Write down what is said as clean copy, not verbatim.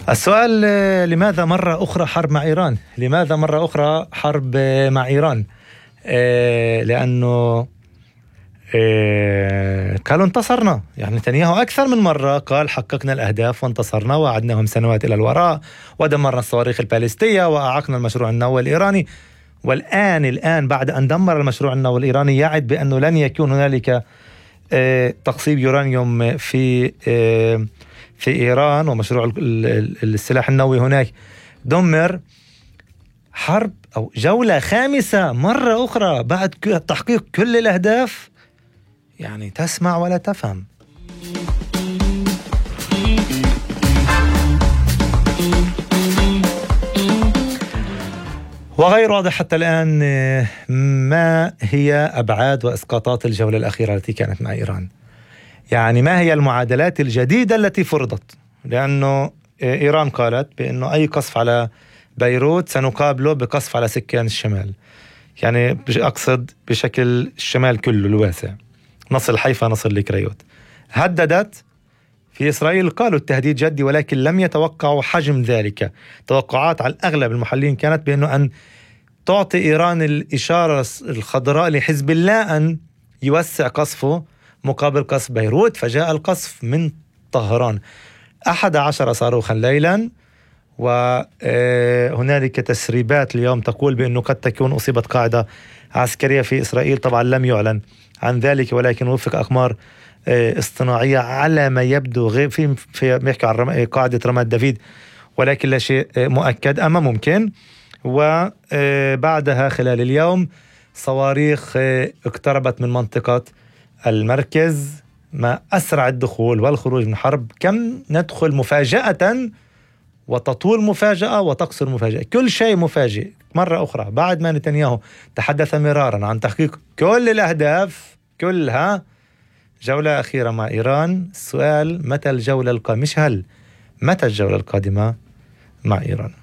السؤال لماذا مرة أخرى حرب مع إيران؟ لماذا مرة أخرى حرب مع إيران؟ لأنه قالوا انتصرنا. يعني نتنياهو أكثر من مرة قال حققنا الأهداف وانتصرنا وعدناهم سنوات إلى الوراء ودمرنا الصواريخ الباليستية وأعقنا المشروع النووي الإيراني. والآن بعد أن دمر المشروع النووي الإيراني يعد بأنه لن يكون هنالك تقصيب يورانيوم في إيران، ومشروع السلاح النووي هناك دمر. حرب أو جولة خامسة مرة أخرى بعد تحقيق كل الأهداف. يعني تسمع ولا تفهم. وغير واضح حتى الآن ما هي أبعاد وإسقاطات الجولة الأخيرة التي كانت مع إيران. يعني ما هي المعادلات الجديدة التي فرضت؟ لأنه إيران قالت بأنه أي قصف على بيروت سنقابله بقصف على سكان الشمال. يعني أقصد بشكل الشمال كله الواسع، نصل حيفا نصل لكريوت. هددت في إسرائيل، قالوا التهديد جدي، ولكن لم يتوقعوا حجم ذلك. توقعات على الأغلب المحللين كانت بأنه أن تعطي إيران الإشارة الخضراء لحزب الله أن يوسع قصفه مقابل قصف بيروت، فجاء القصف من طهران 11 صاروخا ليلا. وهنالك تسريبات اليوم تقول بأنه قد تكون أصيبت قاعدة عسكرية في إسرائيل. طبعا لم يعلن عن ذلك، ولكن وفق أقمار اصطناعية على ما يبدو، غير في بيحكي عن قاعدة رماد دافيد، ولكن لا شيء مؤكد أما ممكن. وبعدها خلال اليوم صواريخ اقتربت من منطقة المركز. ما أسرع الدخول والخروج من حرب، كم ندخل مفاجأة وتطول مفاجأة وتقصر مفاجأة، كل شيء مفاجئ. مرة أخرى بعد ما نتنياهو تحدث مرارا عن تحقيق كل الأهداف كلها، جولة أخيرة مع إيران. السؤال متى الجولة القادمة، مش هل، متى الجولة القادمة مع إيران؟